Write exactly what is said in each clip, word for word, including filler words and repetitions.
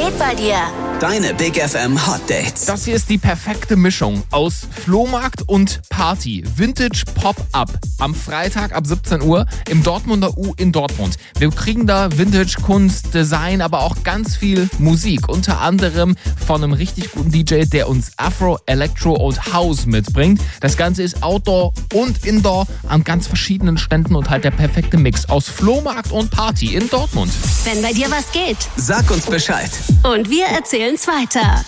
geht bei dir? Deine Big F M Hot Dates. Das hier ist die perfekte Mischung aus Flohmarkt und Party. Vintage Pop-Up am Freitag ab siebzehn Uhr im Dortmunder U in Dortmund. Wir kriegen da Vintage, Kunst, Design, aber auch ganz viel Musik. Unter anderem von einem richtig guten D J, der uns Afro, Electro und House mitbringt. Das Ganze ist Outdoor und Indoor an ganz verschiedenen Ständen und halt der perfekte Mix aus Flohmarkt und Party in Dortmund. Wenn bei dir was geht. Sag uns Bescheid. Und wir erzählen's weiter.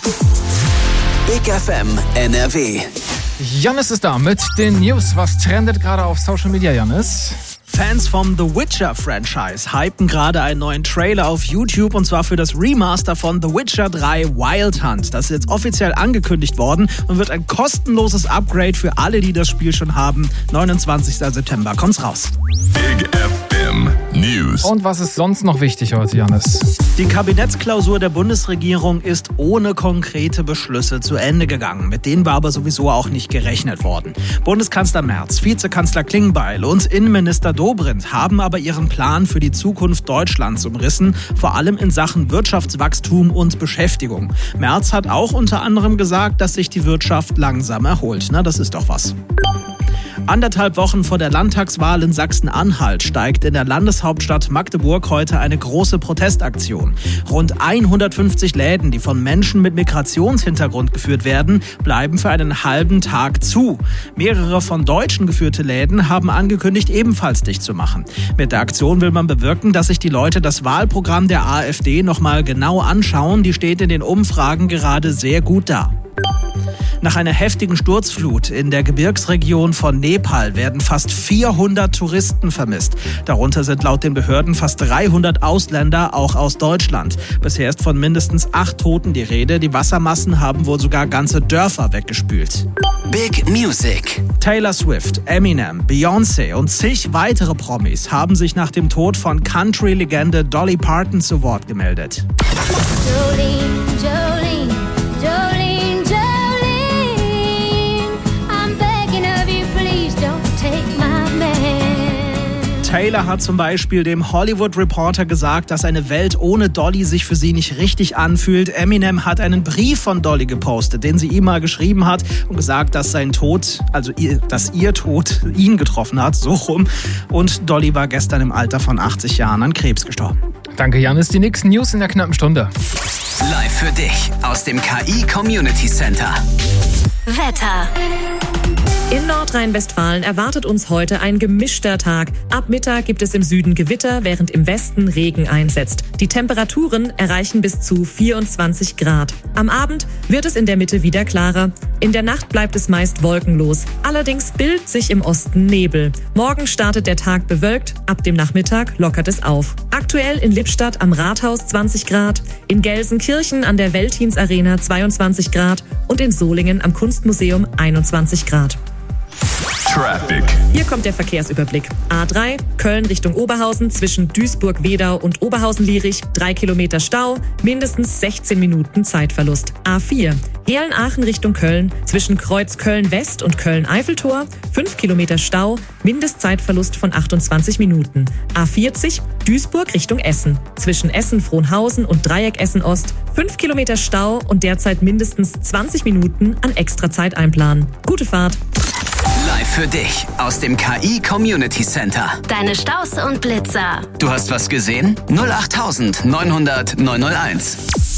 Big F M N R W. Jannis ist da mit den News. Was trendet gerade auf Social Media, Jannis? Fans vom The Witcher-Franchise hypen gerade einen neuen Trailer auf YouTube, und zwar für das Remaster von The Witcher drei Wild Hunt. Das ist jetzt offiziell angekündigt worden und wird ein kostenloses Upgrade für alle, die das Spiel schon haben. neunundzwanzigsten September kommt's raus. Big F M News. Und was ist sonst noch wichtig heute, Jannis? Die Kabinettsklausur der Bundesregierung ist ohne konkrete Beschlüsse zu Ende gegangen. Mit denen war aber sowieso auch nicht gerechnet worden. Bundeskanzler Merz, Vizekanzler Klingbeil und Innenminister Dobrindt haben aber ihren Plan für die Zukunft Deutschlands umrissen, vor allem in Sachen Wirtschaftswachstum und Beschäftigung. Merz hat auch unter anderem gesagt, dass sich die Wirtschaft langsam erholt. Na, das ist doch was. Anderthalb Wochen vor der Landtagswahl in Sachsen-Anhalt steigt in der Landeshauptstadt Magdeburg heute eine große Protestaktion. Rund hundertfünfzig Läden, die von Menschen mit Migrationshintergrund geführt werden, bleiben für einen halben Tag zu. Mehrere von Deutschen geführte Läden haben angekündigt, ebenfalls dicht zu machen. Mit der Aktion will man bewirken, dass sich die Leute das Wahlprogramm der AfD nochmal genau anschauen. Die steht in den Umfragen gerade sehr gut da. Nach einer heftigen Sturzflut in der Gebirgsregion von Nepal werden fast vierhundert Touristen vermisst. Darunter sind laut den Behörden fast dreihundert Ausländer, auch aus Deutschland. Bisher ist von mindestens acht Toten die Rede. Die Wassermassen haben wohl sogar ganze Dörfer weggespült. Big Music. Taylor Swift, Eminem, Beyoncé und zig weitere Promis haben sich nach dem Tod von Country-Legende Dolly Parton zu Wort gemeldet. Jolene, Jolene, Jolene. Taylor hat zum Beispiel dem Hollywood Reporter gesagt, dass eine Welt ohne Dolly sich für sie nicht richtig anfühlt. Eminem hat einen Brief von Dolly gepostet, den sie ihm mal geschrieben hat und gesagt, dass sein Tod, also ihr, dass ihr Tod ihn getroffen hat, so rum. Und Dolly war gestern im Alter von achtzig Jahren an Krebs gestorben. Danke, Jannis. Die nächsten News in der knappen Stunde. Live für dich aus dem K I Community Center. Wetter. In Nordrhein-Westfalen erwartet uns heute ein gemischter Tag. Ab Mittag gibt es im Süden Gewitter, während im Westen Regen einsetzt. Die Temperaturen erreichen bis zu vierundzwanzig Grad. Am Abend wird es in der Mitte wieder klarer. In der Nacht bleibt es meist wolkenlos. Allerdings bildet sich im Osten Nebel. Morgen startet der Tag bewölkt, ab dem Nachmittag lockert es auf. Aktuell in Lippstadt am Rathaus zwanzig Grad, in Gelsenkirchen an der Veltins Arena zweiundzwanzig Grad und in Solingen am Kunstmuseum einundzwanzig Grad. Traffic. Hier kommt der Verkehrsüberblick. A drei, Köln Richtung Oberhausen zwischen Duisburg-Wedau und Oberhausen-Lierich. Drei Kilometer Stau, mindestens sechzehn Minuten Zeitverlust. A vier, Heerlen-Aachen Richtung Köln zwischen Kreuz Köln-West und Köln-Eiffeltor. Fünf Kilometer Stau, Mindestzeitverlust von achtundzwanzig Minuten. A vierzig, Duisburg Richtung Essen zwischen Essen-Frohnhausen und Dreieck Essen-Ost. Fünf Kilometer Stau und derzeit mindestens zwanzig Minuten an Extrazeit einplanen. Gute Fahrt. Live für dich aus dem K I Community Center. Deine Staus und Blitzer. Du hast was gesehen? null acht neunhundert neunhunderteins.